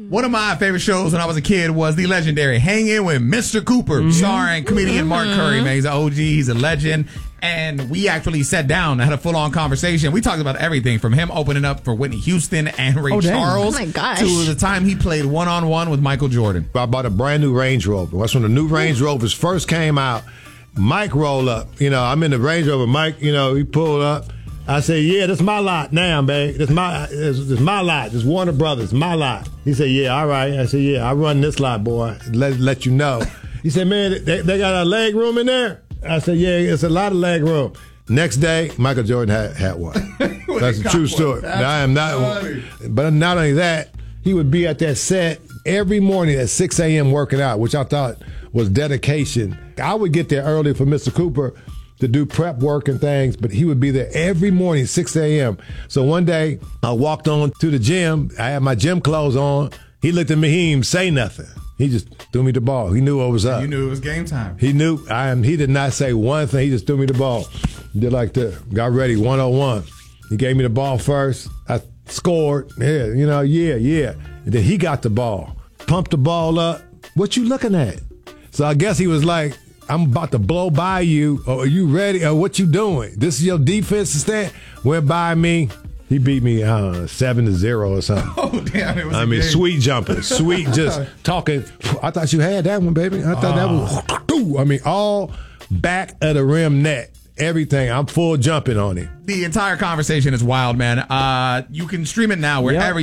One of my favorite shows when I was a kid was the legendary Hanging with Mr. Cooper, starring comedian Mark Curry. Man, he's an OG, he's a legend. And we actually sat down and had a full-on conversation. We talked about everything from him opening up for Whitney Houston and Ray Charles Oh my gosh. to the time he played one-on-one with Michael Jordan. I bought a brand new Range Rover. That's when the new Range Rovers first came out. Mike rolled up. I'm in the Range Rover. Mike, he pulled up. I said, yeah, this my lot now, babe. This my lot. This Warner Brothers, my lot. He said, yeah, all right. I said, yeah, I run this lot, boy. Let you know. He said, man, they got a leg room in there? I said, yeah, it's a lot of leg room. Next day, Michael Jordan had one. That's a true story. I am not. Funny. But not only that, he would be at that set every morning at 6 a.m. working out, which I thought was dedication. I would get there early for Mr. Cooper to do prep work and things, but he would be there every morning, 6 a.m. So one day, I walked on to the gym. I had my gym clothes on. He looked at me. He didn't even say nothing. He just threw me the ball. He knew what was up. You knew it was game time. He knew. He did not say one thing. He just threw me the ball. Did like this. Got ready, 101. He gave me the ball first. I scored. Yeah. And then he got the ball. Pumped the ball up. What you looking at? So I guess he was like, I'm about to blow by you. Or are you ready? Or what you doing? This is your defensive stand? Went by me. He beat me 7-0 or something. Oh, damn. It was sweet jumping. Sweet just talking. I thought you had that one, baby. I thought that was, all back of the rim net. Everything. I'm full jumping on it. The entire conversation is wild, man. You can stream it now wherever